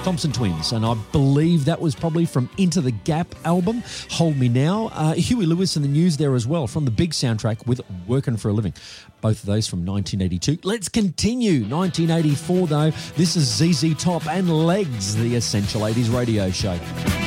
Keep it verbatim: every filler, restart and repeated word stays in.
Thompson Twins, and I believe that was probably from Into the Gap album, Hold Me Now. Uh, Huey Lewis and the News there as well, from the big soundtrack with Working for a Living. Both of those from nineteen eighty-two. Let's continue. nineteen eighty-four, though. This is Z Z Top and Legs, the Essential eighties radio show.